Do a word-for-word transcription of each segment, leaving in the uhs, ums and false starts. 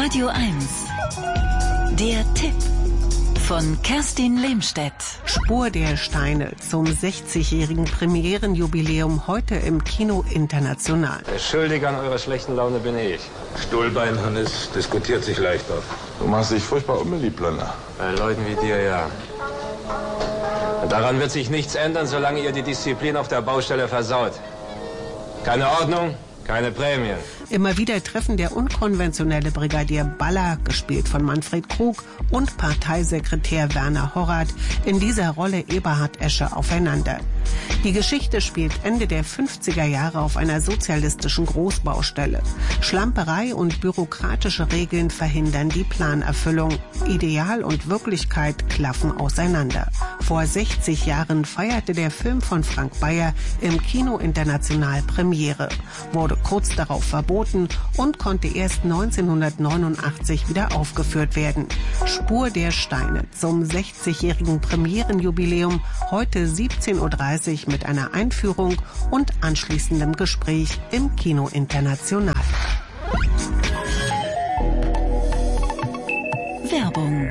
Radio eins. Der Tipp von Kerstin Lehmstedt. Spur der Steine zum sechzigjährigen Premierenjubiläum heute im Kino International. Der Schuldige an eurer schlechten Laune bin ich. Stuhlbein, Hannes, diskutiert sich leichter. Du machst dich furchtbar unbeliebt, Blender. Bei Leuten wie dir, ja. Und daran wird sich nichts ändern, solange ihr die Disziplin auf der Baustelle versaut. Keine Ordnung, keine Prämien. Immer wieder treffen der unkonventionelle Brigadier Baller, gespielt von Manfred Krug, und Parteisekretär Werner Horrath, in dieser Rolle Eberhard Esche, aufeinander. Die Geschichte spielt Ende der fünfziger Jahre auf einer sozialistischen Großbaustelle. Schlamperei und bürokratische Regeln verhindern die Planerfüllung. Ideal und Wirklichkeit klaffen auseinander. Vor sechzig Jahren feierte der Film von Frank Bayer im Kino International Premiere, wurde kurz darauf verboten und konnte erst neunzehnhundertneunundachtzig wieder aufgeführt werden. Spur der Steine zum sechzigjährigen Premierenjubiläum, heute siebzehn Uhr dreißig mit einer Einführung und anschließendem Gespräch im Kino International. Werbung.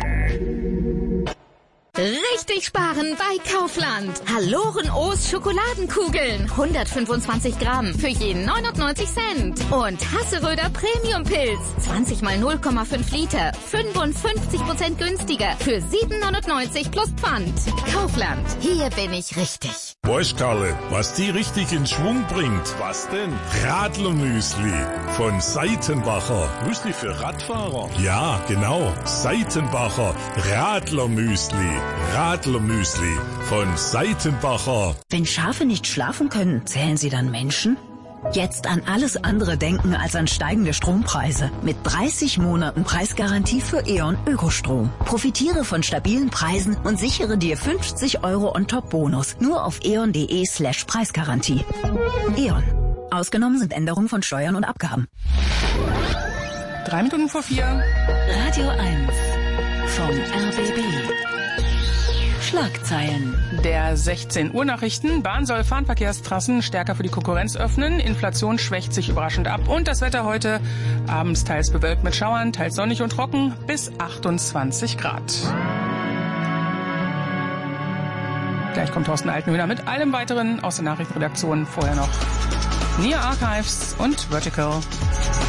Richtig sparen bei Kaufland. Halloren O's Schokoladenkugeln. hundertfünfundzwanzig Gramm für je neunundneunzig Cent. Und Hasseröder Premium Pilz. zwanzig mal null Komma fünf Liter. fünfundfünfzig Prozent günstiger. Für sieben neunundneunzig plus Pfand. Kaufland. Hier bin ich richtig. Weißt, Karle, was die richtig in Schwung bringt? Was denn? Radlermüsli von Seitenbacher. Müsli für Radfahrer? Ja, genau. Seitenbacher Radlermüsli. Radlermüsli von Seitenbacher. Wenn Schafe nicht schlafen können, zählen sie dann Menschen? Jetzt an alles andere denken als an steigende Strompreise. Mit dreißig Monaten Preisgarantie für E.ON Ökostrom. Profitiere von stabilen Preisen und sichere dir fünfzig Euro on-top-Bonus. Nur auf eon.de slash Preisgarantie. E.ON. Ausgenommen sind Änderungen von Steuern und Abgaben. Drei Minuten vor vier. Radio eins vom R B B. Schlagzeilen. Der sechzehn Uhr Nachrichten. Bahn soll Fernverkehrstrassen stärker für die Konkurrenz öffnen. Inflation schwächt sich überraschend ab. Und das Wetter heute abends teils bewölkt mit Schauern, teils sonnig und trocken bis achtundzwanzig Grad. Gleich kommt Thorsten Altenhöhner mit allem Weiteren aus der Nachrichtenredaktion. Vorher noch Nia Archives und Vertical.